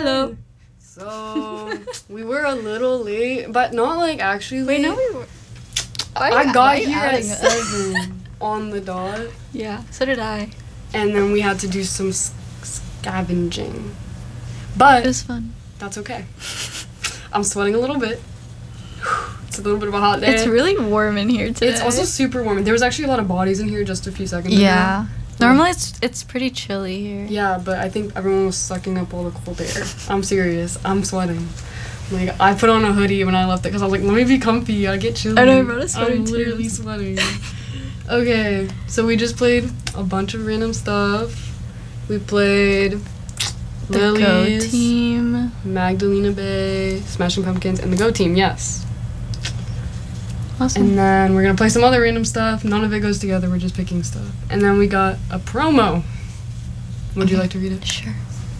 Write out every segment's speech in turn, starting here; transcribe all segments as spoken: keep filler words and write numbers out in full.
Hello. So, we were a little late, but not like actually late. Wait, no, we were. Why I you- got why you here at adding us? seven on the dot, Yeah, so did I. and then we had to do some s- scavenging. It But was fun. that's okay. I'm sweating a little bit. It's a little bit of a hot day. It's really warm in here today. It's also super warm. There was actually a lot of bodies in here just a few seconds ago. yeah. Normally it's it's pretty chilly here. Yeah, but I think everyone was sucking up all the cold air. I'm serious. I'm sweating. Like, I put on a hoodie when I left it because I was like, let me be comfy. I get chilly. I know, I brought a sweater I'm too. literally sweating. Okay, so we just played a bunch of random stuff. We played The Go Lilies, Team. Magdalena Bay, Smashing Pumpkins, and the Go Team, yes. Awesome. And then we're going to play some other random stuff. None of it goes together. We're just picking stuff. And then we got a promo. Would you Okay. like to read it? Sure.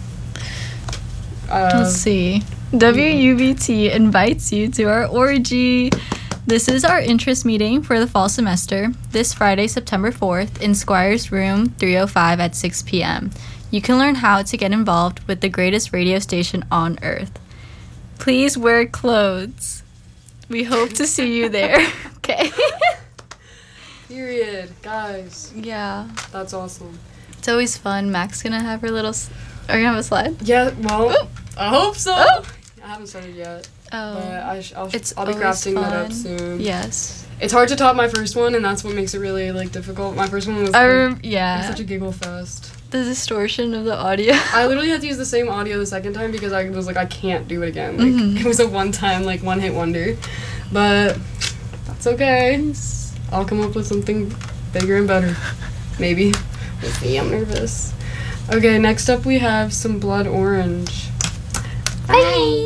Uh, Let's see. W U B T invites you to our orgy. This is our interest meeting for the fall semester, this Friday, September fourth, in Squires Room three oh five at six p.m. You can learn how to get involved with the greatest radio station on earth. Please wear clothes. We hope to see you there. Okay. Period. Guys, Yeah. that's awesome. It's always fun. Mac's gonna have her little. S- Are you gonna have a slide? Yeah, well, Oh. I hope so. Oh. I haven't started yet. Oh. But I sh- I'll, sh- It's I'll be always crafting that up fun. soon. Yes. It's hard to top my first one, and that's what makes it really, like, difficult. My first one was, I like, rem- it was yeah. such a giggle fest. The distortion of the audio. I literally had to use the same audio the second time because I was like, I can't do it again. Like, Mhm. it was a one-time, like, one-hit wonder. But that's okay. I'll come up with something bigger and better. Maybe. We'll see. I'm nervous. Okay, next up we have some Blood Orange. Bye.